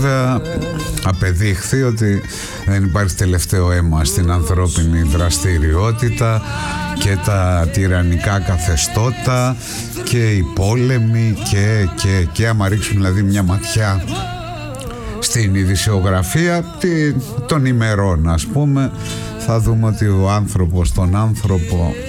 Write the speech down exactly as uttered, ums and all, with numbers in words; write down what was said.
βέβαια απεδείχθη ότι δεν υπάρχει τελευταίο αίμα στην ανθρώπινη δραστηριότητα και τα τυραννικά καθεστώτα και οι πόλεμοι και, και, και άμα ρίξουμε δηλαδή μια ματιά στην ειδησιογραφία των ημερών, ας πούμε, θα δούμε ότι ο άνθρωπος τον άνθρωπο